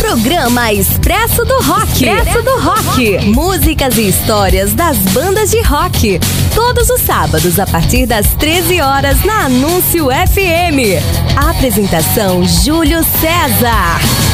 Programa Expresso do Rock. Expresso do Rock. Músicas e histórias das bandas de rock. Todos os sábados a partir das 13 horas na Anúncio FM. A apresentação Júlio César.